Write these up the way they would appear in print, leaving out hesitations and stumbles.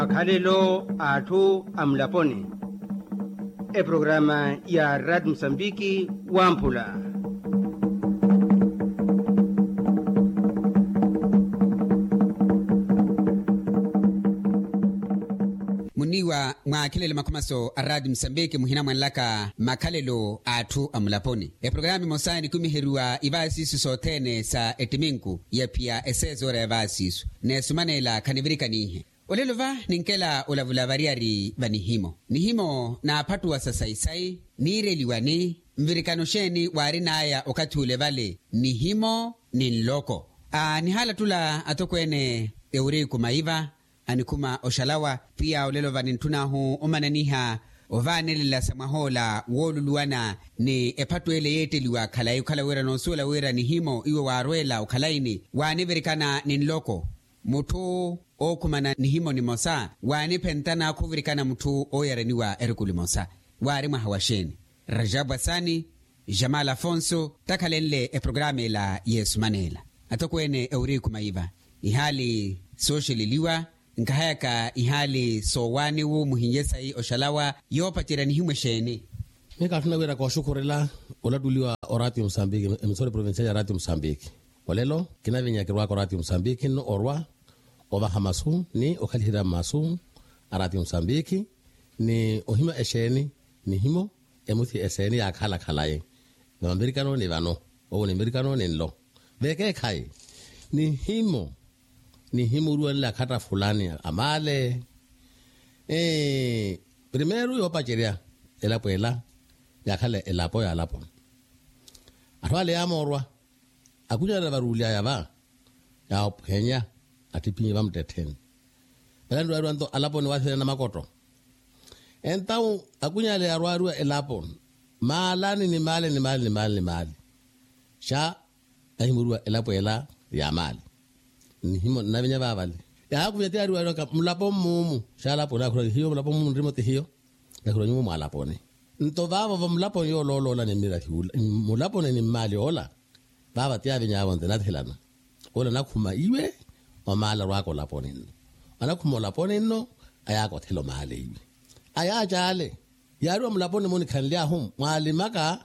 Makhalelo athu amlapone. E programa ya Radio Msambiki Wampula. Muniwa mwakilele makomaso a Radio Msambiki muhina mwanlaka makhalelo athu amlapone. E programa mosani kumiherua ivasisu sotene sa etiminku ya pia esezora ya vasisu. Ne sumanela kanivirika nihe. Olelova ninkela olavulavari vanihimo. Nihimo na apatuwa sasaisai, nireliwani, mvirikanosheni warinaya okatule vale, nihimo ninloko. Nihala tula atokwene euriku maiva, anikuma oshalawa, pia olelova nintunahu omananiha, ovanelila samahola woluluana ni epatuele yeteliwa kalai ukalawera nosula wera nihimo iwe warwela ukalaini, wanivirikana ninloko. Mutu okumana nihimo ni mosa wani pentana kuvirikana mutu oyaraniwa erikuli mosa wari mahawasheni Rajabu Asani Jamal Afonso takalenle e programe la Yesu Manela atokwene euriku maiva ihali socially liwa nkahayaka ihali sowani wu muhinyesai oshalawa yopatira nihimwe sheni nika tunawira kwa shukurila oladuliwa orati Msambiki emisori provincial ya rati Msambiki olelo kinavinyakirwa kwa rati Msambiki no orwa ova hamasu ni okalihira masu arati Msambiki ni ohima esheni ni himo emuthi esheni ya khala khalaye no amerikano ni vano o ni amerikano ni lo beke khai ni himo ruwa la khata fulani amale primero yo pacheria elapuela ya khale elapo ya lapo atwale amorwa akunya na barulia ya ba ya phenya atipinye bamtethen balandu arwanto alapo ni wathena na makoto entau akunyale arwaru elapo malani ni mali sha ahimurua elapo ela ya mali nihimo nabinya babali ya akunyate arwaru ka mulapo mumu sha lapo na kuro hiyo mulapo mumu ndimote hiyo na kuro nyumu malapo ne nto baba mulapo yo lolo ni mirathula mulapo ni mali ola baba tia binya bonde na thelana ola nakhuma iwe omala rwako lapho nino anakhuma lapho nino ayako thelo mali iwe ayajale yaro mlapone moni khanlia hum mwalima ka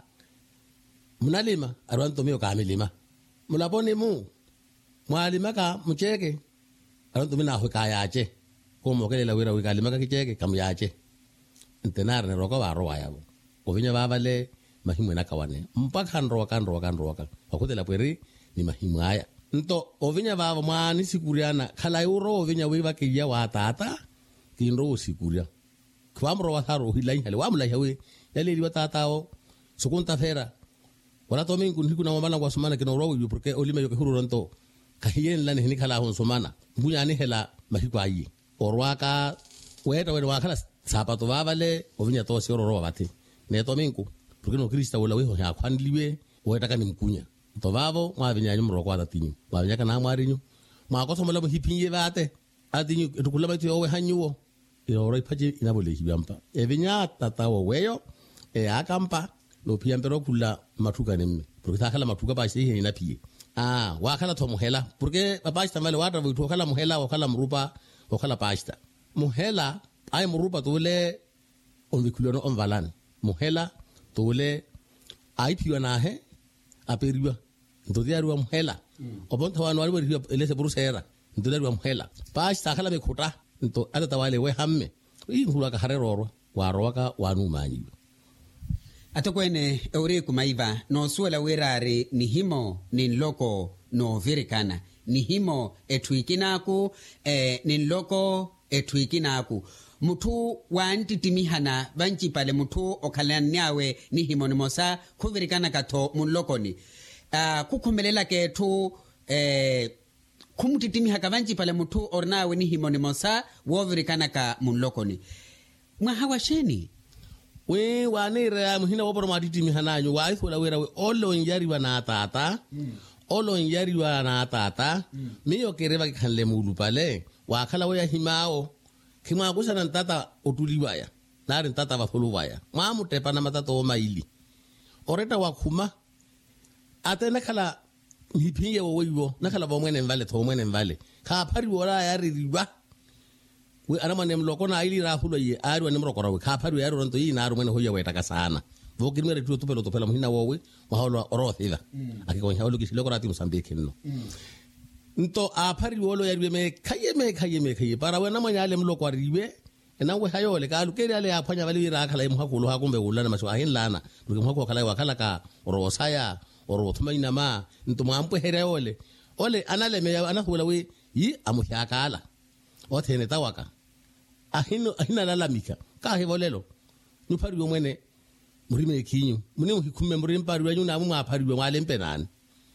munalima arwanto miyo ka milima mlapone mu mwalima ka mucheke arwanto mina ho ka yache ko mokelela wira wikalima ka kicheke kamyache ntenara ne roko ba rowa yabo ovinya babale mahimwe nakawane mpaka nroka akutela pweri ni mahimwe aya nto ovinya baba mwana sikuriana khala yuro ovinya wiba kiya wa tata kinro sikuria kwamro wa haro hilai hale wa mlai hawe yale liwa tatao sukunta fera wala to min kun hikuna mabana kwa sumana kino ro yu porque olima yo huru ronto kahiyen lan hini khala hon sumana bunya ni hela mahikwa yi orwaka weta wa khala sapato babale ovinya to si ro bati ne to min ku porque no krista wala we ho ya kwanliwe weta kani mkunya to babo mwavinya nyumro kwa tatinyu mwavinya kana mwarinyu mwakoso mola hipinye bate atinyu tukulaba ti owe hanyuo iro ipaje inabole hibampa evinya tatawo weyo akampa no piampero kula matuka nemme porque takala matuka ba shi ina pie wakala to muhela porque babasta male wata vitu kala muhela wakala mrupa wakala pasta muhela ay mrupa tole onvikulono onvalan muhela tole ay piwana he aperiwa ndodiarwa muhela obonta wanu wali elese burusera ndodiarwa muhela pasta kala be khota nto ala tawale we hamme ihula ka harerorwa warwaka wanu manyi atokwene euriku maiva no suela werare nihimo ninloko no virikana nihimo etwikinaku ninloko etwikinaku mutu wantitimihana banchipale mutu okhalanyawe nihimo nimosa kuvirikana kato munlokoni kukhumelela ketu kumutitimiha kavanchi pale mutu ornawe nihimo nimosa wovirikana ka munlokoni mwahawasheni we wanira muhina woporo matitimiha nanyo waithola wera we olo njariwa na tata miyo kereva khanle mulu pale wakhala we himao kimwa kusana ntata otuliwaya nari ntata bathuluwaya mwamutepa na matato maili oreta wakhuma atena khala hipinye wo nakhala bomwene mvale to mwene mvale kha phari wora ya ririwa we ana mane mloko na ili rahulo ye ari ne mrokora we khapharu yaro ronto yi na ru mene hoya weta kasana voki mere tu tupelo topela muhina wowe maholo orothida akiko nyawlo kisiloko rati Mozambique no nto aphari wolo yariwe me khaye para wena manyale mloko riwe ena we hayole ka lukeri ale aphanya bali ra khala imhakulo ha kumbe ulana maso ahin lana luke mhako khala wakhala ka orosaya oro thumaina ma nto mwampo here ole anale me anahula we yi amuhyakala othene tawaka ahina lalamika ka hebolelo nuphari yo mwene murime kinyu mune ukikume muri mpari wenyu na mu aphari we ngale mpenani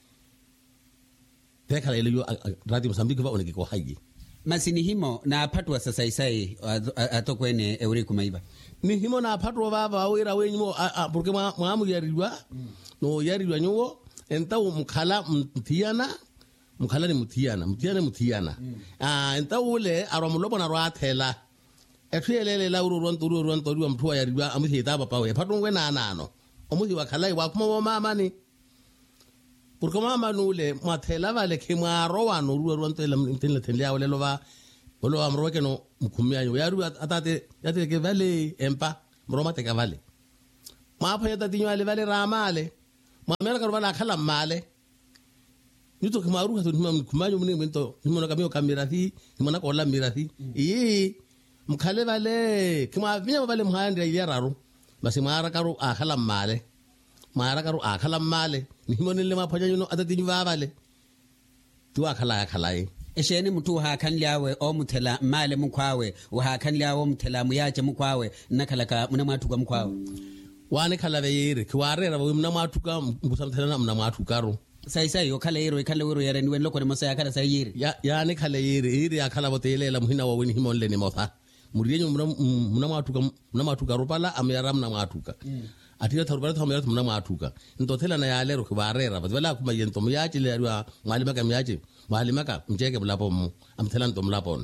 tekhala ile yo Radio Mozambique ba oneke ko hayi masini himo na aphatwa sasa isai atokwene euri kumaiba ni himo na aphatwa baba wira wenyu porque mwamu yarirwa no yarirwa nyuwo entau mukhala ni muthiana entau ule aromulobo na rwathela ethuyelele la ronto ri mthwa yarirwa amuthita papa we phatongwe na anano omuthi wakhala wa kuma mama ni porque mama nule mathela vale khimaro wano ronto la mtile thenle ya lelo ba bolo amroke no mkhumyayo yaru atate yate ke vale empa mroma te ka vale mapha yata tinyale vale ramale mamela ka rubala khala male nito khimaru ka thima mkhumayo mune mento himona ka myo kamera thi himona ko la mira thi mkhale vale khima vinya vale mhande ya raru basi mara karu akhala male nihimone le maphaja yuno atati vavale tu akhala esheni mtu ha kanliawe o muthela male mukwawe wa kanliawe muthela muyaje mukwawe nakhalaka muna mathuka mukwawe wane khala veyire khiwarera muna mathuka mbusamthela muna mathukaro sai yo khala yiro yere niwen lokore mosaya khala sai yire ya ne khala yire akhala botelela muhina wa weni himonle ne motha muriyenyu muna mathuka ropala amyara muna mathuka atira thorubara thomera muna mathuka ntothela na ya lero khiwarera bala kuma yento muyaje le ya mwalima ka mjeke bulapo mu amthela nto mlapon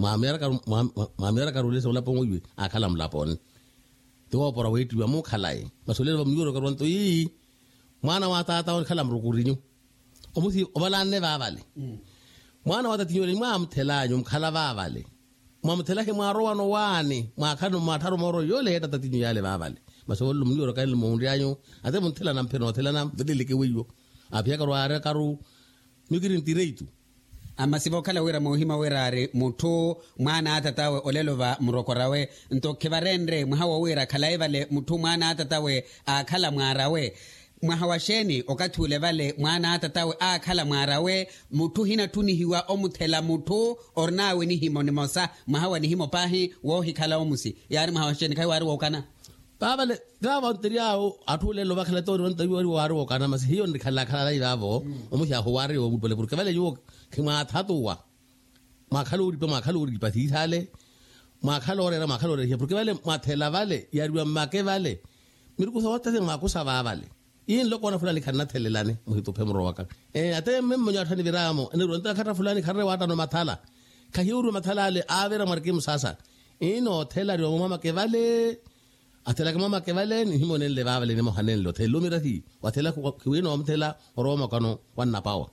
mamera ka rule so lapo ngwe akhala mlapon to opora wetu wa mu khalai masolelo bamyuro ka ronto yi mwana wa tata on khala mrukurinyu omuthi obalane vavale mwana wa tatinyo mwa amthela nyu mkhala vavale mwamthela ke mwaro wano wane mwakhano matharo moro yole heta tatinyo yale vavale masolelo myuro ka le mundi anyu ate mthela na mpheno thela na deleke weyo apya ka rware karu nyukirin tireitu amasibo khala wira muhima wirare muthu mwana atatawe olelova mrokorawe ntokhe barenre mhawa wira khala evale muthu mwana atatawe akhala mwarawe mwahawasheni okathule vale mwana atatawe akhala mwarawe muthu hina tunihiwa omuthela muthu ornawe ni himo ni mosa mhawa ni himo pahi wo hikhala omusi yari mwahawasheni kai wari wokana babale dava ntiriao athulelo bakhala to ronto wari wokana masi hiyo ndikhala ivavo omuthi ahwari wo mutole porque vale yo khima thatuwa makhalori pathi thale makhalore porque vale mathela vale yariwa make vale miruku sawata se makusa vale in lokona fulani khanna thelelane muhito phemro waka ate memmo nyathani viramo ene ronta khata fulani kharre wata no mathala khahiuru mathala le avera marke musasa ino thela ro mama ke vale atela ke mama ke vale ni himone le vale ne mohanen lo thelo mirathi wathela ku khwino amthela roma kano wanna pawa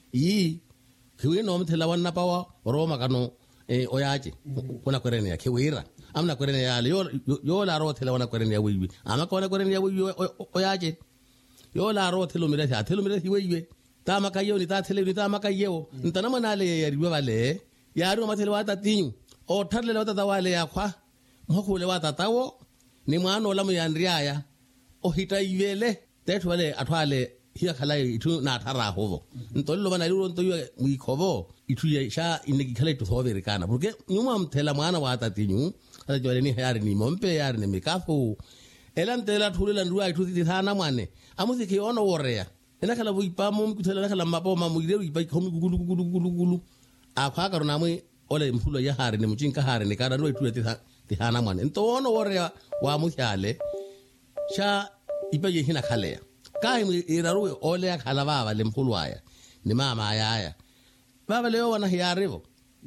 khwino amthela wanna pawa roma kano oyaje kuna kwerene ya khwira amna kwerene ya yo la ro thela wana kwerene ya wiwi ama kona kwerene ya wiwi oyaje yo la ro thelo mirathi wiwi tama kayo ni ta thele ni tama kayo ntana manale ya riwa vale yaru mathelo wata tinyu o tharle wata tawale ya khwa mhokule wata tawo ni mwana ola muyandriaya o hita ivele tethu vale athwale hiya khala ithu na thara hovo ntollo bana liro ntoyo muikhovo ithu ya sha ineki khala ithu thove kana porque nyuma mthela mwana wa tatinyu ala jole ni hayari ni mompe yari ni mikafu elantela thulela ndwa ithu tithana mwane amuthi ke ono worea ena khala buipa mo mkuthela khala mapo ma muireru ipa khomi gulu akha karona mwe ole mfulo ya hari ni mchinka hari ni kana ro ithu tithana mwane ntono worea wa muhyale sha ipa ye hina khalea kai iraru ole ya khala baba le mkhulwaya ni mama ayaya baba leo wana hiyarevo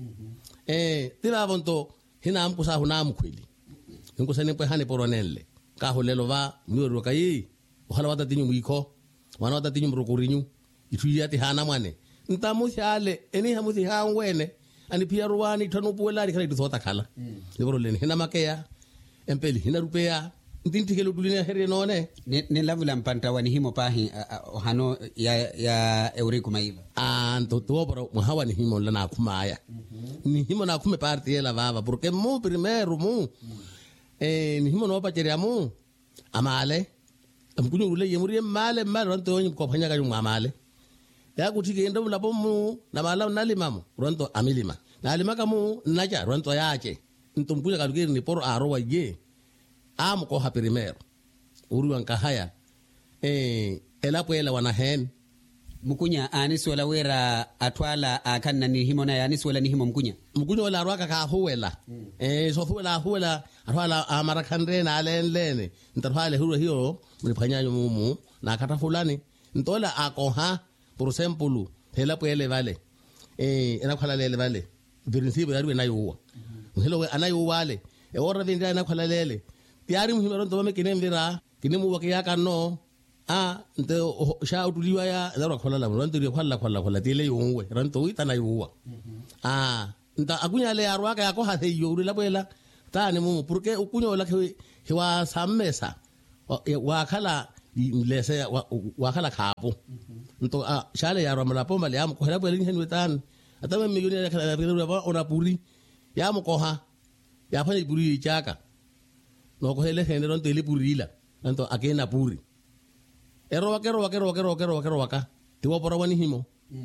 tira bonto hina amkusa huna mkhwili nkusane pe hane poronelle ka holelo ba nyoro kai ohala wata tinyu mwiko wana wata tinyu mrokurinyu ituyati hana mwane ntamuhyale eni hamuthi hangwene ani pia ruani thanu puela ri khala dithota khala le boroleni hina makea empeli hina rupea ntintikelo tulina here none ne lavula mpanta wani himo pahi hano ya Eurico Maiva anto tobro muhawa ni himo lana kumaya ni himo na kume parte ela vava porque mu primero mu ni himo no pacheria mu amale amkunyu ule yemuri male ronto nyi ko phanya ka mu amale ya kuthike ndo lapo mu na mala nalimamu ronto amilima nalima ka mu naja ronto yache ntumkunya ka dukiri ni poro aro waje am ko ha primero uruan kahaya ela puela wana hen mukunya anisi wala wera atwala akanna ni himo na anisi wala ni himo mukunya wala arwaka ka huela so huela atwala amara khandre na lenlene ntarwale huru hiyo mlipanyanyo mumu na kata fulani ntola akoha por ejemplo ela puele vale ena khala lele vale principio yarwe na yuwa ngelo anayo wale ora vinda na khala lele tiari muhimero ndo mekine mvira kinemu wakiaka no nte sha utuliwa ya zaro khola la ronto ri khola tile yongwe ronto itana yuwa nta akunya le arwaka yako ha seyo uri la bela tane mu porque ukunyo la hiwa samesa wa khala lese wa khala khapo nto shale ya ramala pomba le am khola bela ni henwetan atame miyoni ya khala ba ona puri ya mo koha ya phani puri chaka no ko hele hene ron tele purila anto akena puri ero waka tiwa pora wani himo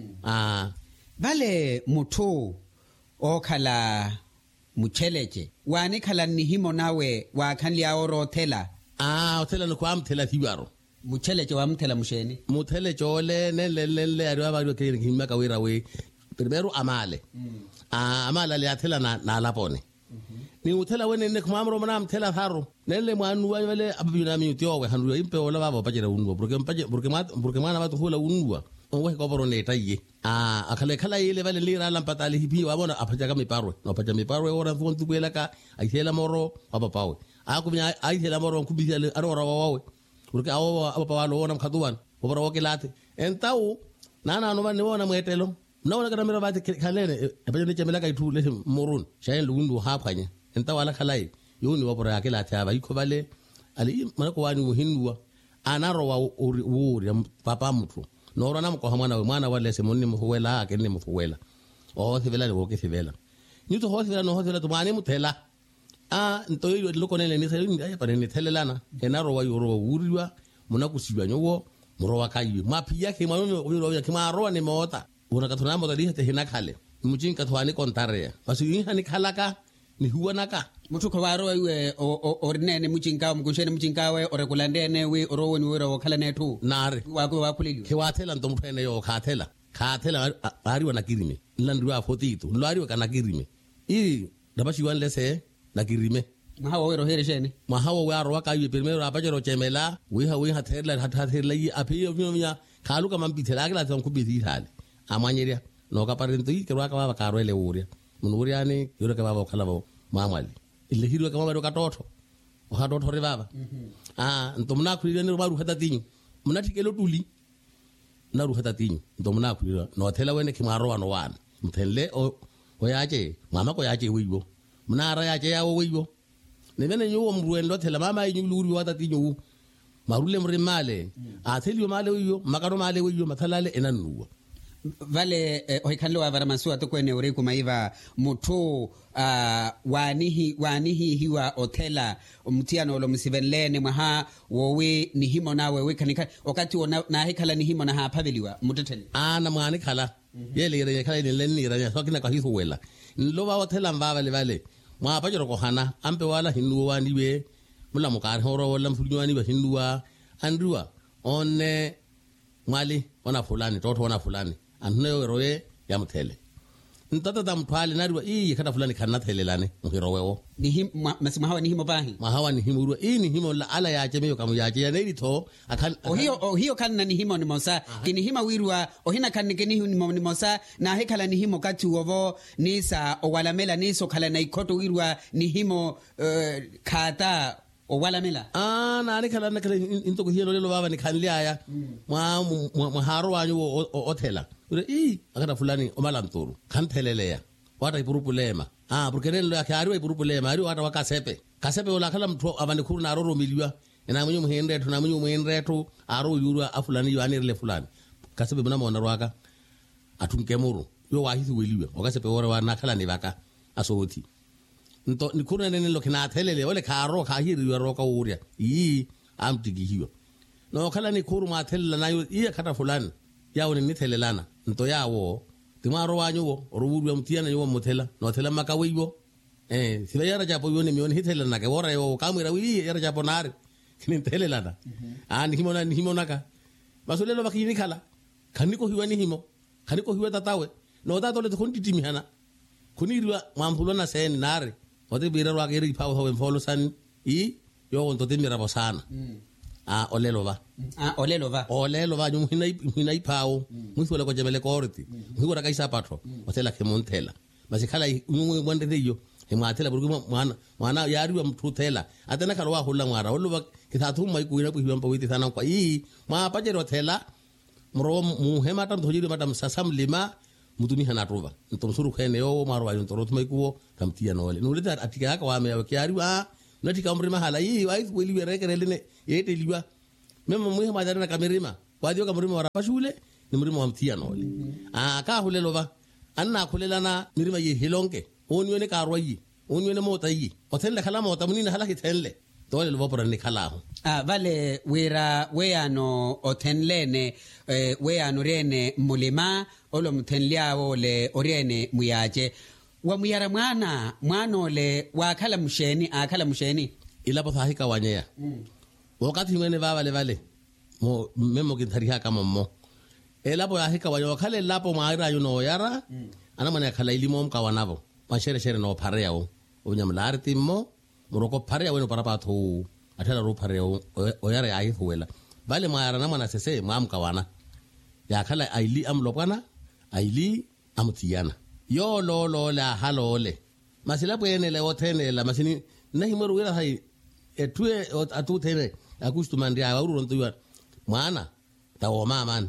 vale muthu okhala mucheleche wani khala ni himo nawe wa khanli aoro thela othela no kwam thela thibaro mucheleche wa mthela musheni muthele chole le ari ba ke himma ka wira we primero amale amala le athela na lapone ni uthela wene ne khumamro mna mthela tharo nele mwanu wale abina mi utiowe handu impe ola baba pajera unwa porque mwana watu hula unwa onwe ko boro ne taye akale khala ile vale lira lampata le hipi wa bona apaja ka miparwe no apaja miparwe ora fontu kwela ka aithela moro baba pawe akunya aithela moro kubisa le arora wawe porque awo baba walo ona mkhaduwan obora wokelate entau nana no mane wona mwetelo naona kana mira bate khalene apaja ne chemela ka ithule morun shayen lundu haphanya entau ala khalai yoni wabora akela thaba ikho bale ali manako wani muhinwa anaro wa uri papa muthu no rona mko hamana we mwana wale semoni muhuwela akene muhuwela thivela ni woke thivela nyuto hothela no hothela to mani muthela nto yo loko nele ni sele ni pa ni thelelana enaro wa yoro uriwa muna kusiwa nyowo muro wa kayi mapi yake manyo yo kima roa ni mota una kathuna mota di hena khale mujin kathwani kontare basu yin hani khalaka ni huwa naka mutu ko waro we ornene mujinka mgushene mujinka we orekulandene we orowoni we ro khala netu nare wako wakulili ke wathela ndo mphene yo khathela ari wana kirime landu wa fotitu lwari wa kana kirime dabashi wan lese na kirime mahawa we ro hereshene mahawa we aro ka yu primero apajero chemela we ha thela hathela yi aphiyo vyonya khalu kama mpithela akela tson kubiti thale amanyeria no ka parento yi ke rwaka baba karwele uria munuriani yore ka baba khala bo mamali ile hirwa kama bado katoto ohatoto re baba ntomna khulile ne ba ruhata tinyi mna thikelo tuli na ruhata tinyi ntomna khulile no thela wene khimaro wano wana mthelle o yache mama ko yache wiwo mna ara yache yawo wiwo ne bene nyo mruendo thela mama yinyu luri wata tinyi marule mrimale atheli male wiwo makaro male wiwo mathalale enanuwa vale hoikhanlo wa varamansuwa to kwene Eurico Maiva muthu wanihi hiwa othela umtiano lo msivenlene mwaha wowe ni himo nawe we kanika wakati na hekhala ni himo na haphaveliwa mutethele na mwani khala yele khala ni lenni ra so kina ka hiwela nlo ba othela mbaba le vale mwa pa jero ko hana ampe wala hinduwa ni we mula mukar horo wala mfulnyani ba hinduwa andua one mwali wana fulani toto wana fulani anne roye ya mthele ntata damphale nariwa khata fulani khana thelelane mhirowewo ni masimahawa ni himo bahi mahawa ni himurwa ni himo la ala yache meyo kamu yache ya neri tho akhan hiyo kanna ni himo ni mosa kini hima wirwa ohina kanne kini ni mosa na hekala ni himo kati wovo nisa owalamela niso khala na ikoto wirwa ni himo khata owalamela na ni khala na khala into ko hielo lelo baba ni khanlia ya mwa haro wanyu othela akata fulani omalanturu khantheleleya wata ipurupulema porque nelo yake ari ipurupulema ari wata wakasepe kasepe ola kala mtu abane khuru na roro miliwa ena munyu muhendetu na munyu muhendetu aro yurwa afulani yanirle fulani kasepe buna mona rwaka atunkemuru yo wahithi weliwe wakasepe wore wana kala ni baka asoti nto nikuna nene lo kina thelele ole kharo khahiri yo roka uria yi amtigi hiyo no kala ni khuru ma thelela nayo iya khata fulani yawo ni thelelana nto yawo timaro wanyo rubudu mtiana yo mothela no thela makawiwo sibe yara japo yo ni mioni hithela na ke wora yo kamera wi yara japo nare kini thelelana ni himona ka basulelo bakini khala khaniko hiwa ni himo khaniko hiwa tatawe no tato le khonti timihana khunirwa mampulona sen nare ote birarwa ke ri phawo ho mfolo san yo onto timira bosana olelova nyu hina iphawo musola ko jemele korti ngora kaisa patho otela kemonthela masikhala nyu mwande yo hemathela burgu mwana yariwa mthuthela atena khalwa holla ngwara oluba kithathu mai kuina puhiwa mpawiti thana kwa ma pajero thela mro muhemata mthojiri mata msasam lima mutumi hana trova ntomsuru khene yo marwa yo ntoro thumai kuwo tamtia nole nulita atika aka wa me kyariwa natika umri mahala wai weli rekerelene yete liwa mema muhe madara na kamerima wadio kamrima wara pashule ni mrima wa mtia nole ka hulelova anna khulelana mirima ye hilonke onwene karwa onwene mota othenda khala mota munina hala kithenle tole lobopora ni khala vale wira weano othenlene weano rene mulima olo mthenliawo le orene muyaje wa muyara mwana ole wakhala musheni ilapo thahika wanyea wakati mwene vale memo kinthariha kama mmo elapo yahika wanya wakhale lapo maira yuno yara ana mwana khala ilimo mkawanavo mashere no pharea unyamlari timmo muroko pharea weno parapathu athala ro pharea o yara yahi huela vale maira na mwana sese mwamkawana yakhala aili amlopana aili amtiyana yo lo la halole masila bwenele othenela masini nahimoro wira hai etwe atuthene akustumandria awuru ntuwa mwana tawo maman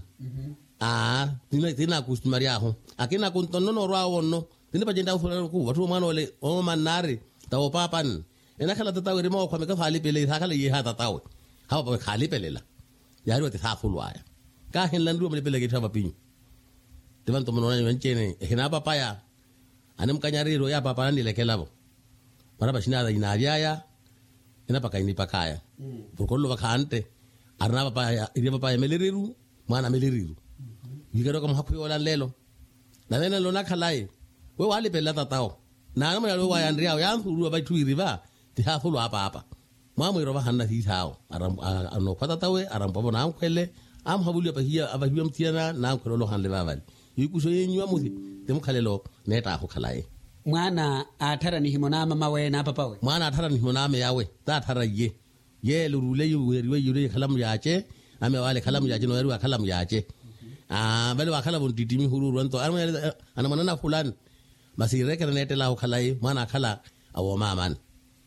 tina kustumaria ho akina kuntono no rawo no tina pajenda ufura ku watu mwana ole o manari tawo papan ena khala tatawe remo kwa meka khali pele khala ye ha tatawe ha ba khali pelela yaro te thafulwaya ka henlandu mele pele ke thaba pinyu tivanto monona yenchene hina papaya anem kanyariro ya papa ni lekelabo para bashina inariaya ina pakaini pakaya burkollo bakante arna papa meleriru mana meleriru yigero kam hapu wala lelo na nena lona khalai we wali pela tatao na mo yalo wa andria ya nthuru ba thuiri ba ti hafulu apa mamo iro ba hanna thi thao ano patatawe arampo na amkhele am habulu pa hiya abahiya mtiana na amkhelo hanle babali yikuso yenywa muthi temkhalelo neta ho khalai mwana athara ni himona mama we na papa we mwana athara ni himona me yawe ta athara ye lurule yure khalam yache ame wale khalam yache no yuru khalam yache bale wa khala bontiti mi huru ronto ana manana fulani basi rekere netela ho khalai mwana khala awo maman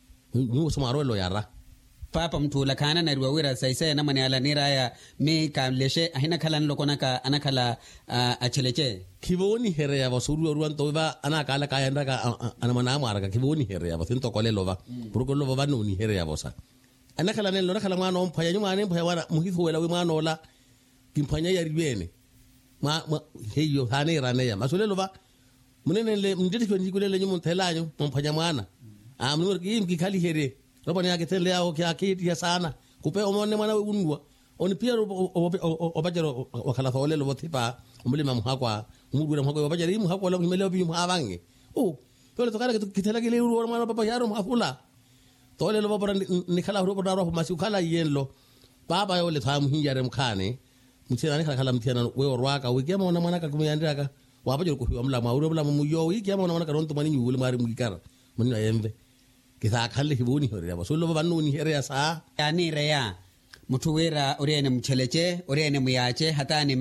ni sumaro lo yara papa mtula kana na riwa wira saisa na mani ala niraya me kamleshe ahina khala nlokona ka anakhala acheleche kiboni here ya basuru ruan toba anakala kaya ndaka anamana amara kiboni here ya basinto kolelo ba burukolo ba no ni here ya bosa anakhala nelo nakhala mwana omphaya nyuma ane mphaya wana muhifu wela we mwana ola kimphanya ya ribene ma heyo hane rane ya masolelo ba munene le nditi ko ndikulele nyumu thelanyo omphanya mwana amnur ki khali here robo ni akitele yao kiakiti sana kupe omone mwana we unwa oni pia obajero wakala fa olelo botipa umulima muhakwa umugura muhakwa obajeri muhakwa lo kimele obi muhabange tole tokala kitela kile uru mwana papa yaro muhafula tole lo bobora nikhala robo daro masi ukhala yenlo baba yole thamu hinjare mkhane mutsena khala mthiyana we orwaka we kema ona mwana ka kumyandaka wabajero kuhiwa mlama uru mlama muyo we kema ona mwana ka ronto mani nyule mari mugikara mani ayembe kitha khalle hiboni hore yabo so lo banuni here ya sa yani reya mutuwera orene mcheleche orene muyache hatani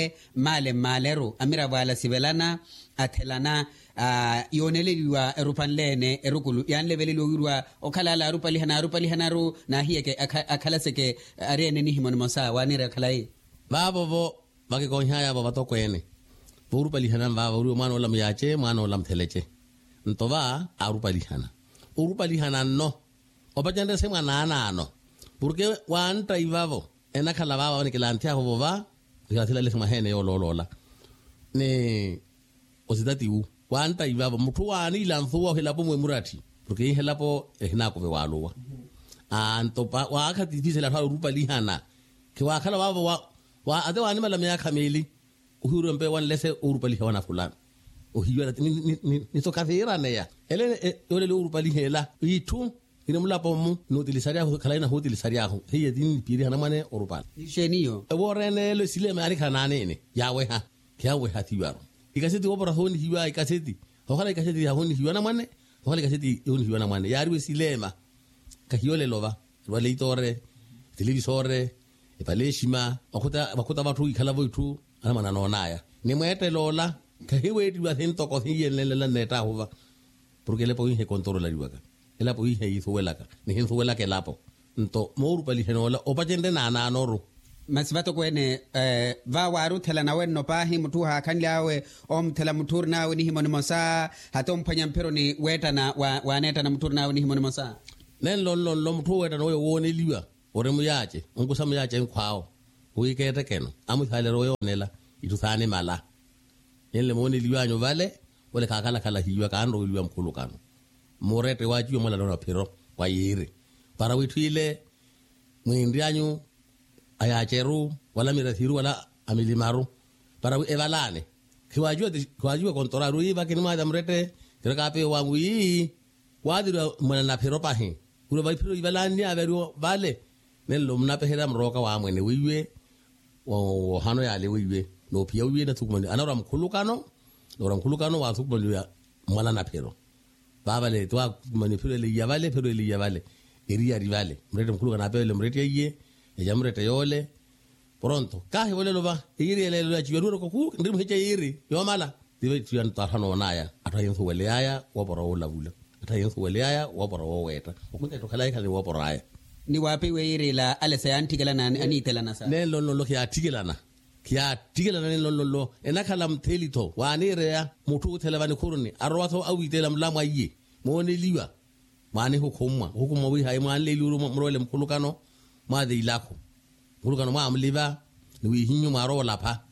maleru amira wala sibelana athelana yoneleliwa erupanlene erukulu yanlebelelo wirwa okhalala arupali hanaru na hiyeke akhalaseke arene ni himon mosa wanira khalai babo bo bake konya yabo batokwene vorupalihana vava uri mwana ola myache mwana ola mtheleche ntova urupalihana no opachande se mwana ano porque wanta ivavo ena khala vava ne kelantia ho vova yathila le mahene yo lolola ne ositatiu wanta ivavo muthu wani ilanfuwa helapo mwemurati porque helapo ehna ko walowa antopa wa khatifisela tha urupalihana ke wa khala vava wa ade wani mala mya khameli uhuru mpe wan lese urupaliha wana fulani ohiwa ni to kafira ne ya ele ole urupalihela itu ina mulapo mu no utilisaria ho khala ina ho utilisaria ho heye din piri hana mane urupala isheniyo eborene lo sileme ari kana nene yawe ha yawe ha tiwaro ikaseti obora honi hiwa ikaseti ho khala ikaseti ya honi hiwa na mane ho khala ikaseti honi hiwa na mane yari we silema kahiole lova wale itore televisore epaleshima bakuta bathu ikhala boithu ana mana nonaya ni mwete lola kahiwe diwa thento ko hiyelela neta hova porque le poin he controla diwaka ela poin he ithuelaka ni hithuelaka lapo nto morupali henola opachende na noru masivato kwene va waru thela nawe no pahi mutu ha khanlawe omthela mutur nawe ni himoni mosa hatomphanya mpero ni weta na waneta na mutur nawe ni himoni mosa nen lo mutu weta no woni liwa ore muyache ungusa muyache nkwao uikete keno amuthalero yonela ituthane mala yele moni liwanyo vale wale kala hiwa kando liwa mkhulu kano morete wajiyo mala lona pero kwa yiri para wituile mwindianyu ayacheru wala mirathiru wala amilimaru para evalane kiwajua kontoraru iba kinima mrete kirakape wangu yi wadiru mwana na pero pahi kule vai pero ivalani averu vale nelo mnapehera mroka wa mwene wiwe wo hano yale wiwe no pia wiwe na tukumani anora mkhulukano wa tukumani ya mala na pero baba le twa manipule le yavale iria rivale mrete mkhulukana apele mrete yeye ya mrete yole pronto kahe wole loba iri le lo chiweru ko ku ndimu heche iri yo mala diwe tiyan tarhano naya atayensu wele aya wabora wala bula atayensu wele aya wabora weta okunte to kala ikale wabora aya ni wapi we iri la ale sayantikela na anitela na sa ne lo kia tigelana ne lo enakhala mthelito wanire ya mutu uthelevani khuruni arwatho awitela mlamwa yi mone liwa mane hukuma wi hay man le luru mrole mkhulukano made ilakho mkhulukano ma amliva ni hinyu maro lapha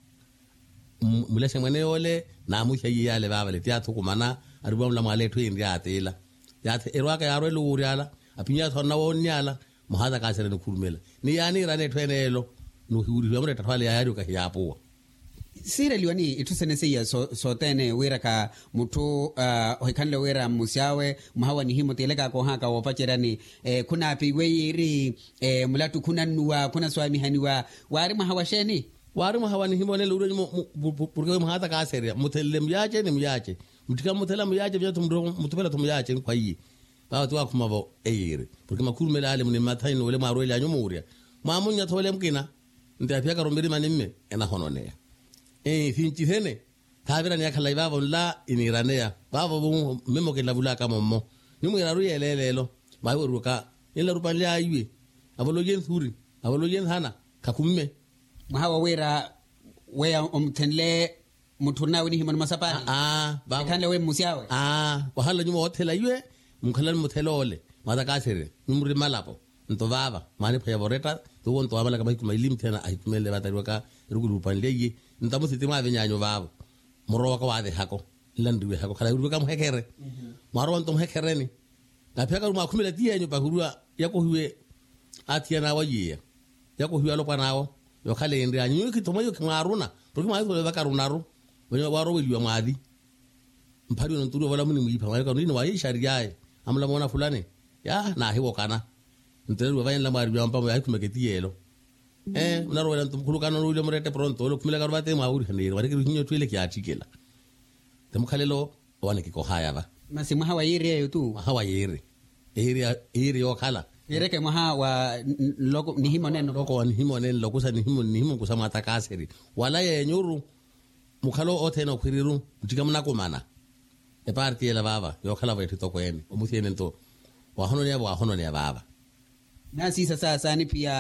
mulese mwene yole na muhye yale baba le tiathu kumana arubam la male thu indi atela yathe erwaka yarwe luriala apinya thona wonyala mahada kasere nukurumela ni yani rane twenelo no hiuri yamre tathwale yayo ka yapo sire liwani itusenese ya sotene wira ka mutu hoikanle wira musyawe mahawa ni himo teleka ko haka wopacherani kuna piweiri mulatu kuna nuwa kuna swami haniwa wari mahawa sheni ni himo ne luro porque mahata kasere mutelle myache ni myache mutika mutela myache bya mutupela tumyache kwa yi ba tu akumavo eire porque makuru melale muni mathaino wele maro ile anyomuria mamunya thole mkina ndapya karomberi manimme ena honone finchithene thavira ni akhala ibavo la iniranea bavo memo ke lavula kama mo nimu iraru yelelelo maweruka ila rupanle aywe avologen thuri avologen hana kakumme mahawa wera weya omthenle muthuna wini himon masapani bavo kanle we musyawe wahala nyuma hothela ywe mkhalan muthelole madakasere numri malapo nto baba mani phaya boreta to wonto amala kama ikuma ilim thena aikumele batariwaka rugurupanle ntamuthiti mavenyanyo babo moroka wade hako landiwe hako khala uruka mhekere maro nto mhekereni ngapheka ruma khumela tiyenyo bahurua yako huwe atiana wayiya yako huwa lo panawo yo khale ndi anyu kitomo yo kmaruna porque mai ko bakarunaru wenyo waro weliwa madi mphari no nturu wala muni mwipa mai ka nini wa sharia amla mona fulani ya na hiwo kana ntero vayen la mari yampa mai kumeketielo unaro wala ntumkhulukano lo mrete pronto lo kumela karubate mauri hanira wari kinyo twele kyatikela temkhalelo wane kiko haya ba masimu hawa yiri yo tu hawa yiri iri yo khala yereke maha wa loko ni himo neno loko ni himo neno lokusa ni himo kusama takaseri wala ye nyuru mukhalo otheno khiriru mtikamna komana e parti ela baba yo khala wetu to kwene umuthene nto wahono ne baba nasi sasa ni pia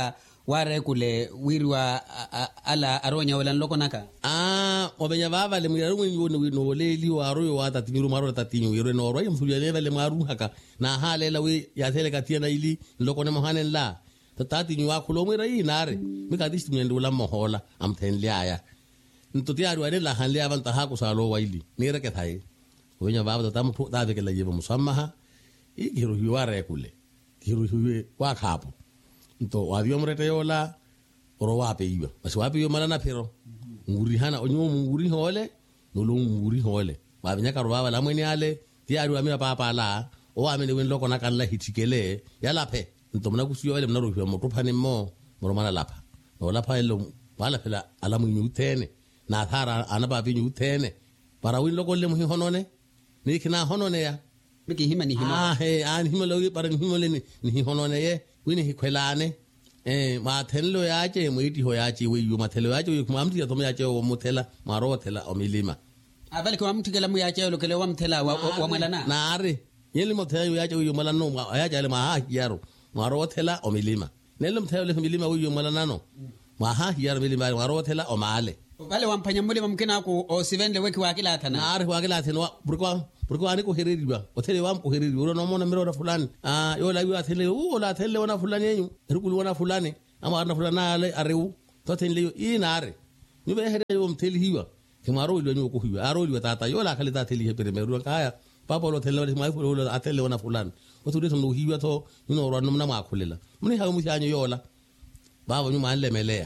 ware kule wirwa ala aronya wala loko naka obenya baba le muyaro no leli waro yo ata timiru maro tatinyo yero no ro yimfuya ne le maru haka na halela we ya tele katia na ili loko ne mohanen la tatati nywa khulo mwira inare mika disti mwendo la mohola amthenle aya ntoti ari wale la hanle abanta ha kusalo waili nire ke thai wenya baba tatam thu da ke la yebo musammaha igiru yuare kule giru huwe wa khapo nto wadio mrete yola oro wape iwa basi wape yo malana pero nguri hana onyo nguri hole nolo nguri hole babenya ka roba la mweni ale ti ari wa mi papa la o amene wen loko na kanla hitikele ya laphe nto mna kusiyo wale mna rohwa moto phane mo moromana lapha no lapha elo wala phela ala munyu tene na thara ana babi nyu tene para win loko le mu honone ni kina honone ya miki hima ni hima he an hima logi para hima le ni honone ye wini hikwelane ma thenlo yache muiti ho yache we yu mathelo yache yu mamti to yache o muthela maro thela o milima avale ko amthikela mu yache lo kele wa mthela wa malana na are yeli mothela yache yu malana no yache le ma ha yaro maro thela o milima nelo mthela le milima yu malana no ma ha yaro milima maro thela o male vale wampanya mulima mkina ko o sivende weki wa kila thana na are wa kila thana burko ani ko hereriwa o thele wam ko hereri ro no mona mero fulani yo la yu athele o la thele wana fulani yenyu rukulu wana fulani ama na fulana ale areu to thele inare ni be here yo mtheli hiwa kimaro lo nyu ko hiwa aro lo tata yo la khali ta theli he pere meru kaya papa lo thele ma fu lo athele wana fulani o tu de no hiwa to no ro no na ma khulela muni ha mu shanyo yola baba nyu ma lemelea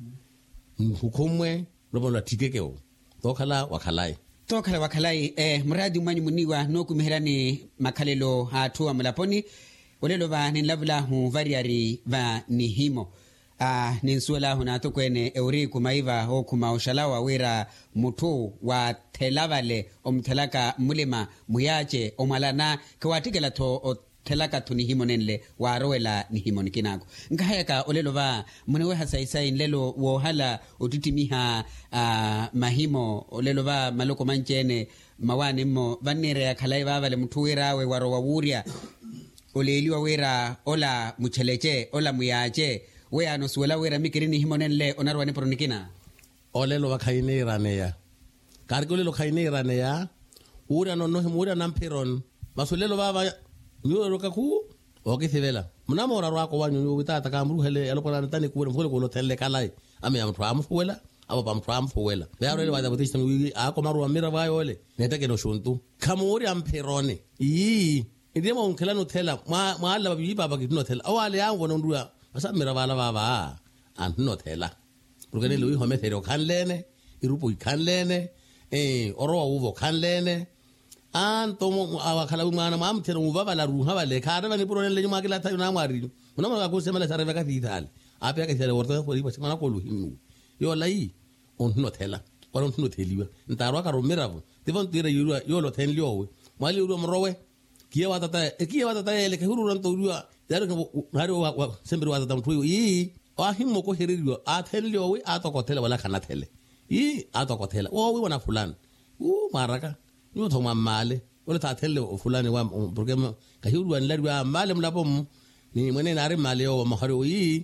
hukumwe robo la tikekeo tokhala wakhalai mradi mwanyu muniwa noku miherani makhalelo hatu amulaponi olelo ba ninlavula hu variari va nihimo ninsuela huna tokwene euri kumaiva ho kuma oshalawa wira mutu wa thelavale omthelaka mulima muyache omalana kwatikela to thelaka thuni himonenle warowela ni himon kinako ngahayaka olelo ba munewe hasaisai nlelo wo hala otitimiha mahimo olelo ba maloko manchene mawane mo vanere ya khalai baba le mthuwira we waro wa wuria oleliwa wera ola mucheleche ola muyache we ano suela wera mikirini himonenle onarwane pronikina olelo ba khaine raneya kargolelo khaine raneya ura no himura namperon masolelo baba nyoro kaku okithivela mnamora rwako wanyu witata kamru hele alokona tani kuwe mfole ko lotelle kalai ame amthu amfuwela abo bamthu amfuwela bayarele bada butishita wi akomaru amira bayole netake no shuntu kamuri amperone indemo unkela no thela maala babi baba kitno thela awale yango no ndua asa mira bala baba antno thela porque lo hijo me thero khanlene irupo ikhanlene oro uvo khanlene tomo awakhala umana mamthelo ngubaba la ruha bale khara bani purone le nyuma ke la thayuna ngwari mona ma go semela sareva ka ditale ape ka tsela worta go riba semana ko luhinu yo lai on no thela on no theliwa ntarwa ka romera bo devon tira yo lo thenliowe mali uru mrowe kiye watata ele ke huru ran to ruwa yaro ko haro wa sembe watata mthuyo wa himo ko heririwa a thenliowe a to ko thela wala khana thele a to ko thela o we wana fulani maraka no thoma male ole ta thele o fulani wa porque ka hiru an ladwa male mlapom ni mwene nare male o maharo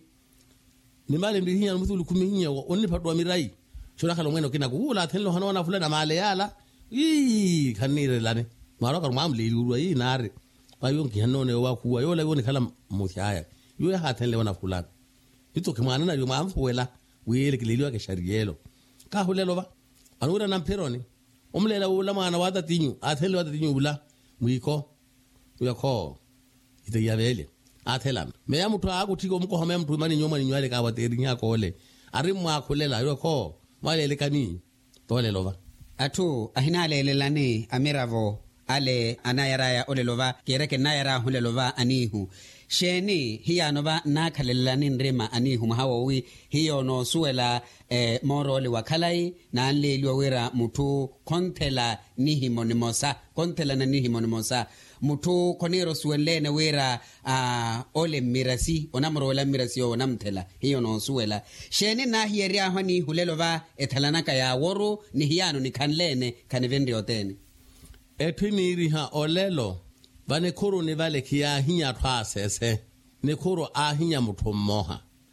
ni male mbihinya mthulu kumihinya onni phatwa mirai shona khalo mwene kina ku la thele hano na fulani male yala khanire lane maro ka mamle ru nare ba yonki hanone wa kuwa yo la yoni khala muthaya yo ya hathele wana fulani ito kemana na yo mamfuela wele kililiwa ke sharielo ka hulelo ba anura na mperoni omlela ulamana wata tinyu athele wata tinyu bula muiko uyakho ite yabele athela meya muthu akuthiko umko home mthu mani nyoma ni nywale ka wateri nyako le ari mwakhulela yokho malele kani tolelova athu ahinale lelane amiravo ale anayaraya olelova kereke nayara hulelova anihu sheni hiyanova nakhalelani nrema anihu mahawowi hiyo no suela morole wakhalai na anleliwa wera muthu konthela nihimonimosa konthela na nihimonimosa muthu konero suelene wera ole mirasi onamrola mirasi onamthela hiyo no suela sheni na hiyeria hani hulelova ethalanaka ya woru ni hiyano ni khanlene khanivendri otene ethwini ha olelo bane khoro ne vale khia hinya thwa sese ne khoro a hinya mutho mmoha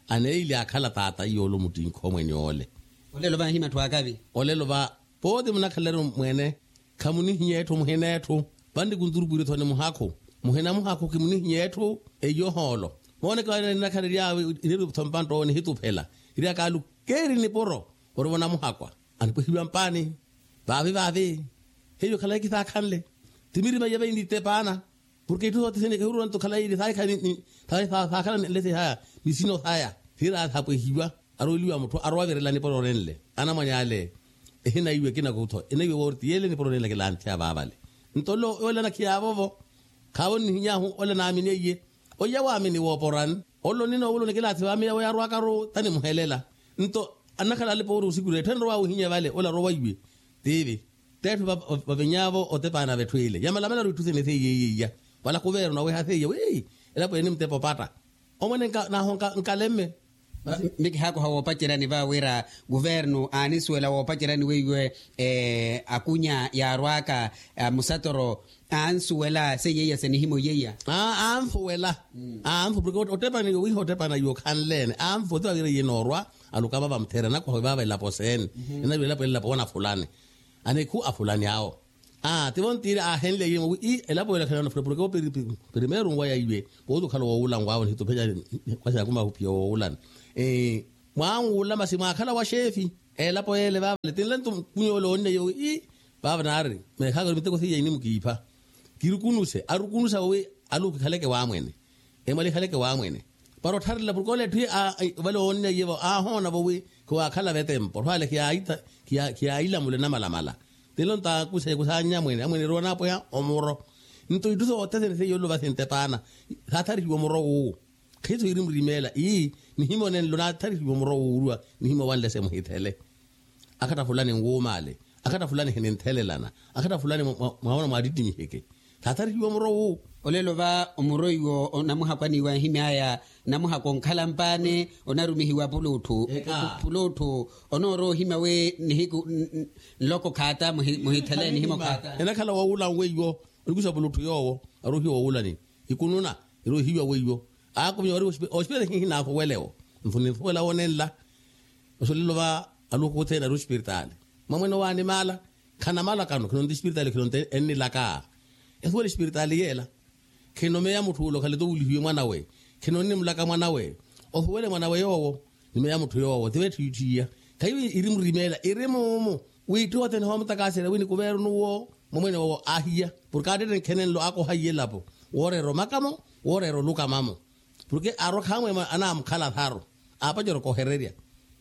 ane ile akhala tata yolo muting khomweni ole olelo ba hima twakabi olelo ba pode mna khalero mwene khamuni hinyethu muhenethu bandi kunzurubure thone muhakho kimuni hinyethu eyoholo mone ka na khaleri ya ile thompanto ne hitu phela ria kalu keri ni poro ore bona muhakwa ani pohilwa mpani babe heyo khala ki ta khanle timiri ba yebe ni tepana porque tu te tiene que urun to khala ile sai khani sai fa khala le se ha misino haya hira ha pohilwa aroliwa motho arwa verela ni poro renle ana manyale ehina iwe kina kutho ene iwe worti yele ni poro renle ke lanthi ababale ntolo ole na khiyabo khawon hinyahu ole na amine ye oya wa amini wo poran olo nino ulo ne kelathi wa miya ya rwa karo tani muhelela nto anakhala le poro usigure thenro wa uhinya vale ola ro wa iwe devi tetu ba benyabo o te pana betwile yamala mala ru tuthene the ye wala kuvero na we ha the we ela po ene mtepo pata omone na honka nkalemme miki hako hawo pachirani ba wera governo aniswela wo pachirani wewe akunya ya rwaka musatoro ansuwela se yeya senihimo yeya amfuwela amfu porque otepa ni wi hotepa na yo kanlene amfu to agire yinorwa aluka baba mthera na kwa baba la posen ina bila pela pona fulani ane ku afulani yao tivontira henle yimo I elapo la kana porque primero ngwa ya ibe bodo khalo wa ula ngwa ni to peja kwasa kuma upio wa ula mwangu masima khala wa shefi elapo ele baba le tinlentu kunyo lo ne yo baba nari me khago miteko thi yini mukipa kirukunuse arukunusa we alu khaleke wa mwene emali khaleke wa mwene paro tharla burkole thi valo onne yevo hona bo we ko akhala betempo hale kia ila mule na mala telonta kusanya mwene rona po ya omoro nto iduso otete se yolo basente pana hathari omoro o khizo irimrimela ni himone lona thari omoro urwa ni himo wale se muhithele akata fulani ngomale akata fulani henenthelelana akata fulani maona madidi miheke hathari omoro olelo ba omoroiwo onamuha kwani wa himaya namuha konkhalampane onarumihiwa pulutu onoro himawe nihiku loko khata muhitheleni himo khata ena khala wa ula weyo ukusa pulutu yowo aruhi wa ula ni ikununa iruhiwa weyo akumyo hospital hina ko weleo mfuni wala wonella osolelo ba aluko tena hospital mamweno wani mala kana mala kanu kuno hospital kuno enni laka eswele hospital yela keno meya muthu lo khale to ulihiwe mwana we keno ni mlaka mwana we ofuwele mwana we yowo ni meya muthu yowo tivethu yithiya kayi irimrimela irimumu witu atene ho mutakasele wini kuveru nuwo momwene wo ahia porque de kenen lo ako haye lapo worero makamo worero luka mamo porque aro khamwe ana mkhala tharo apa joro ko hereria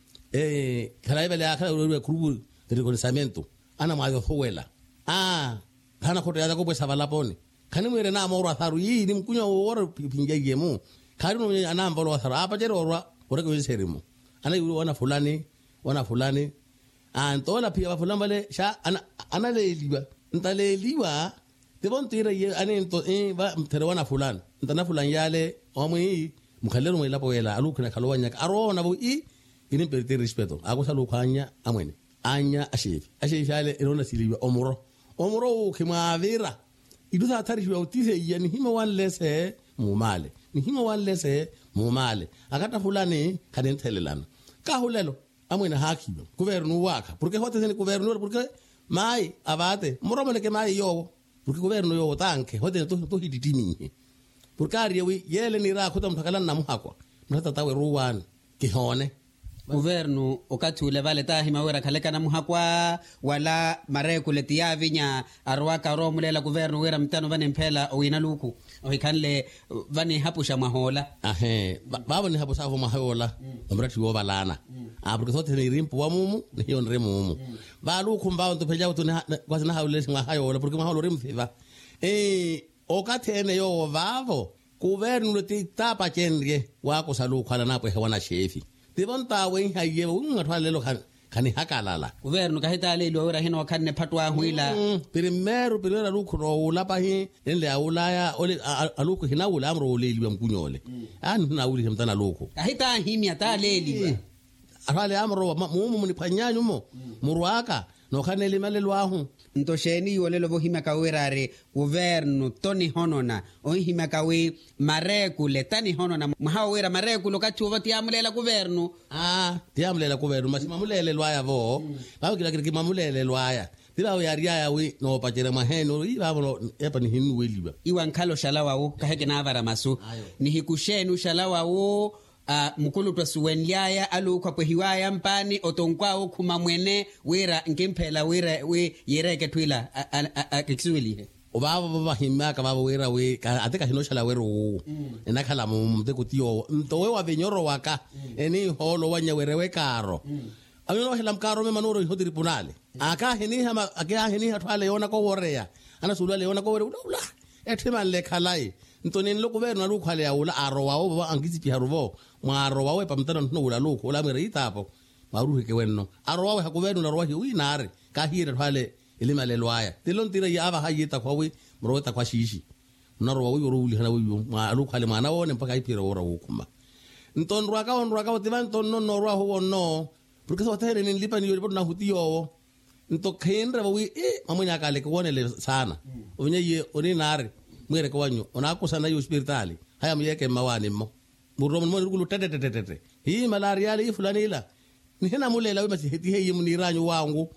khala ibele akhala ro krubu de reconocimiento ana mayo fuwela hana khoto ya ko pesa balaponi khani mwere na amoro atharu ni mkunya woro pinja yemu khari no ana mbolo atharu apa jero orwa ore ko serimo ana yuru wana fulani antola pia fulani bale sha ana leliwa ntaleliwa tebontira ye ane to ba mtere wana fulani ntana fulani yale omwe mukhalero mo ilapo yela alukuna khalowanya arona bo ini perte respeto akusalu khanya amwene anya ashefi yale irona siliwa omoro khimavira idusa athari wa utise yani himo wanlese mumale akata fulani kadenthelelana ka hulelo amwena hakiyo kuvernu waka porque hote ni kuvernu porque mai abate moromo ke mai yo porque kuvernu yo tanke hote to hiditini porque ariwe yele ni ra khota mthakala na muhakwa mthata tawe ruwan kihone governo okati ule vale tahima wera khaleka na muhakwa wala mareko letia vinya arwaka romulela governo wera mtano vane mphela owina luku ohikanle vane hapusha mahola baba ni hapusa ho mahola amrati wo balana porque sote ni rimpo wa mumu ni yon remumu ba luku mbao to pheja to kwasi na hawle singa hayo porque maholo rimfiva okati ene yo vavo governo leti tapa chenrie wako salu khala napo hewana shefi tibonta we haye ungathwalelo khani hakalala governo kahita lelo ora hino khanne phatwa huila primero lukho ulapa hi enle aulaya ole aluku hina ula amro leliwa mkunyole na uli mtana lukho kahita himya ta leliwa athwale amro mumu ni phanyanyumo murwaka no khanele malelwaho ntosheni yolelo bohima ka werare governo toni honona o hima ka we mareku letani honona mahawera mareku lokati obati amulela governo tiamulela governo masimamulele lwaya vo ba kila kile kimamulele lwaya tila o yaria ya we no pachere maheno iba bono epa ni hinu weliba iwa nkalo shalawa wo kaheke na avara masu ni hikushenu shalawa wo mukulu twasuwenlyaya aluka pwehiwaya mpani otonkwao kuma mwene wera nkemphela wera we yereke twila kekisuwelihe obaba baba himaka baba wera we ateka hinoshala wero enakhala mumte kutiyo ntowe wa venyoro waka eni holo wanya were we karo amino hela mkaro me manoro hodiri punale aka heni hatwale yona ko woreya ana sulwa le yona ko wore ula ethema le khalai ntoni lo governo lo khale ya ula aro wa baba angisi pi haruvo maro wa we pamtana no ula lo khola mere itapo maruhe ke wenno aro wa governo ro wa hi nare ka hire twale ilima le lwaya tilon tira ya aba hayita kwa we mrota kwa shishi naro wa we ro uli hana we ma lo khale mana wone mpaka ipira ora ukuma nton rwaka tivan ton no ro ho no porque so tere ni lipa ni yo na hutiyo nto khendra we mamunya kale ko wone le sana onye ye oni nare mwere ko wanyo ona ko sana yo spirituali haya myeke mawani mo muro mo ngulu tete hi malaria le fulani ila ni hena mulela we masiheti he yimuniranyo wangu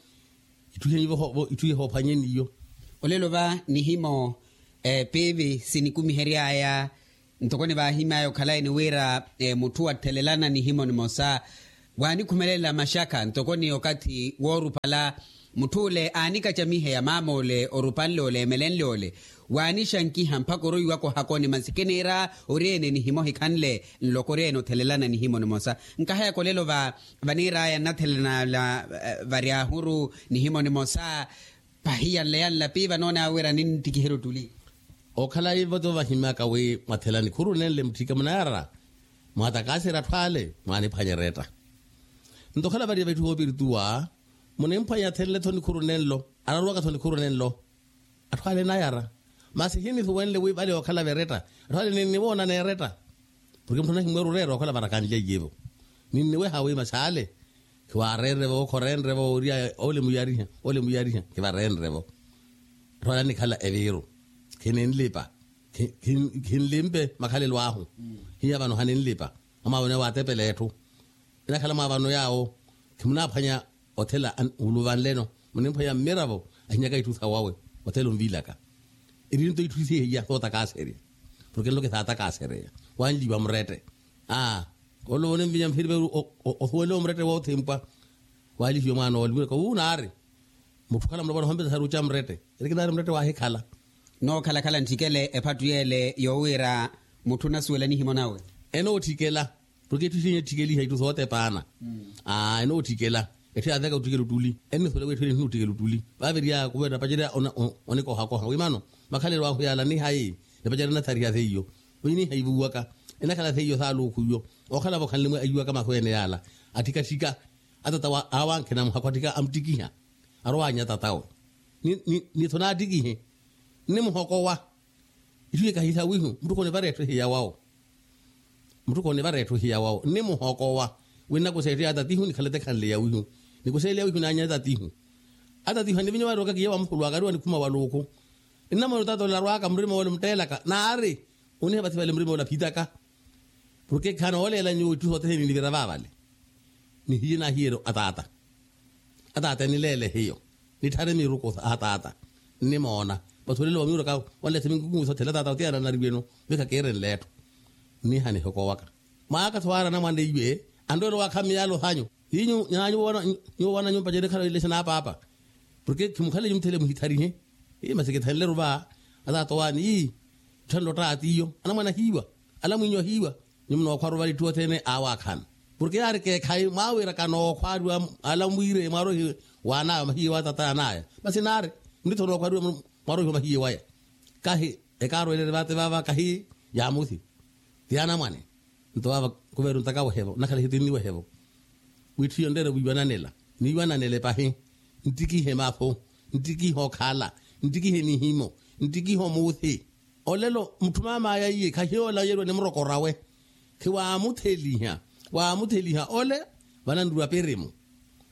ituye ho phanyeni yo olelo ba ni himo peve sinikumi heriaya ntokone ba hima yo khala ni wera mutu atelelana ni himo ni mosa wani kumelela mashaka ntokoni wakati woru pala mutule anika chamihe ya mamole orupanlole melenlole wani shanki hampako royu wako hakoni mansikenera orene ni himo hikanle nlokoreno telelana ni himo ni mosa nkahaya kolelo vanira ya natelena la varia huru ni himo ni mosa pahia lean la piva nona awera nini tikiheru tuli okhala ivoto vahimaka we mathelani khuru nenle mthika mnara matakase rathwale mani phanyereta ntokhala vari vetu hobirituwa munempa ya thelle thoni khurunello araruwa ka thoni khurunello athwale na yara masihini thuwenle we bale okhala vereta athwale ni bona ne reta porque mthona himweru rero okhala barakanje yibo ninni we hawe masale khwarere bo khorenre bo ria ole muyariha ke barenre bo athwale ni khala eviro kinenlipa kinlimbe makhalelo aho hiya bano hanenlipa ama wona watepelethu ina khala mabano yawo kimna phanya hotel uluvan leno munemphaya merabo anyaka itutha wawe hotel umvilaka irinto ituthi ya tota kasere porque lo que tata kasere wanji ba mrete olo wonem binyam firbe o thole mrete wo thempa wali fyo mano wali ko unare muthukala mrabo hombe saru cha mrete irikidare mrete wa he khala no khala ntikele ephatuyele yowira muthuna suwela ni himonawe eno tikela porque tusinye tikeli haitu zote pana eno tikela ethi adaka utikelu tuli eni thole we thweni utikelu tuli baveria kubera pajira oniko hako wimano makhalelo wa huyala ni hayi ne pajira na tharia theyo wini haibuwaka ena khala theyo salu kuyo okhala bo khanle ayuwa kama khwene yala atika atata awanke na mhakwatika amtikiha arwanya tatao ni thona atikihe ni mhoko wa ithuye kahitha wihu mtuko ne barethu hiya wao ni muhoko wa wina kusaidia atatihu ni khalete khanle ya wihu ni kusaidia wihu na nya atatihu ni vinyo waroka kiyewa mkhulu akaru ni kuma waluko inama utato la rwaka mrimo wale mtelaka na ari une bati wale mrimo wala pitaka porque kana wale la nyu tu hote ni libera vale ni hina hiro atata ni lele hiyo ni tare mi ruko atata ni mona batulelo wa miroka wale timingu nguso tela tata tiana na ribeno beka keren leto ni hani hoko waka maaka twara na mande yue andoro wakamiyalo hanyo hinyu nyanyu wana nyumba jere khala ile sana hapa porque kimkhale yumthele muhitari he masike thelle ruba ala towani thando taatiyo ana mwana hiwa ala mwinyo hiwa nyumno kwaru bali tuotene awakhan porque yare ke khai mawira kano kwaru ala mwire maro wana hiwa tata naye basi nare ndito no kwaru maro hiwa ya kahi ekaro ile bate baba kahi ya muthi tiana mane ntwa kuberu ntakawo hebo nakhala hitini we hebo withi yondere buyananela ni wananele pahe ntiki he mapho ntiki ho khala ntiki he ni himo ntiki ho muthi olelo mthuma maya yi khahiola yero ne mroko rawe khiwa mutheliha ole banandura peremo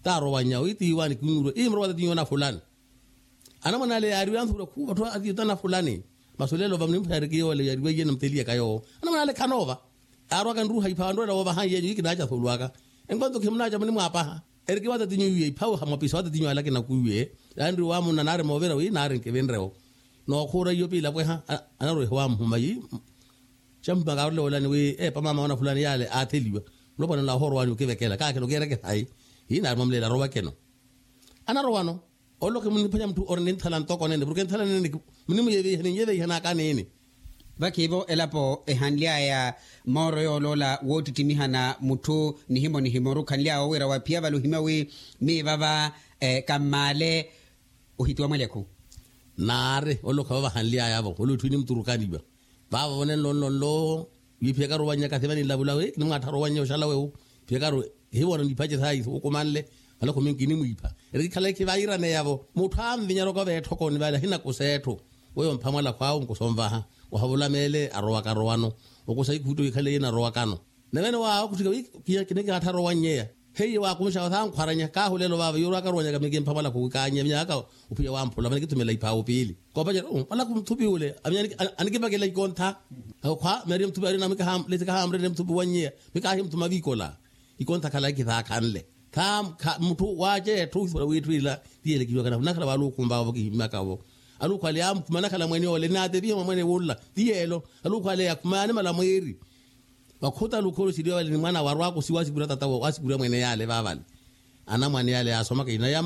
ta rowanya o itiwa ni kunuro imro wa tinyo na fulani ana mona le yari an thura ku batho ati tana fulani masolelo ba mnim thari ke wale yari weye namtelia kayo ana mona le kanova arwa kan ruha ipando la wa hanye yiki nacha thulwaka engondo kimna cha mnimu apa eriki wata tinyo ye pau ha mapiso wata tinyo ala ke na kuye andri wa muna nare movera wi nare ke venreo no khura yo pila bwe ha ana ro wa mhumayi chamba ga lo lani we pa mama ona fulani yale atheliwa lo bona la horwa ni ke vekela ka ke lo kere ke hai ina mamlela rowa keno ana rowano olo ke mun panya mtu ornen talan to konene burken talan ne mun yeve hene yeve hana kanene bakibo elapo ehanlia ya moro yo lola wotu timihana mutu nihimo rukanlia owera wa pia balu himawi mi baba kamale uhitwa mweleko nare olo ka ba hanlia ya bo olo twini mturukani ba baba bonen lo yipeka ro wanya ka thebani labula we ni ngata ro wanya shala we peka ro he wona ni paje thai o komanle ala ko min kini muipa eri khala ke ba ira ne yabo mutham vinyaro ka be thoko ni bala hina kusetho we mphamala kwao ngusomva ha o habula mele arwa ka rowano o ko sai kuto ikhale ina rowa kano nene wa ku tika kine ka tharo wanya hey wa ku sha thang khwaranya ka hulelo baba yoro ka ronya ka mege mphamala ku ka nya nya ka o pia wa mphula mane ke tumela ipa o pili ko ba jero ala ku mthupi ule amyani anike ba ke le kontha kwa meriam thupi ari na me ka ham le ka ham re mthupi wanya me ka him thuma bikola ikontha khala ki tha khanle tham muthu waje thu we twila tiele ki kana nakala ba lu kumba ba ki makabo alu kwale am kumana kala mweni ole na te bi mweni wolla tielo alu kwale akumane mala mweri bakhota lukolo sidiwa ni mwana warwako siwasi kura tata wasi kura mwene yale babali ana mwana yale asoma ke ina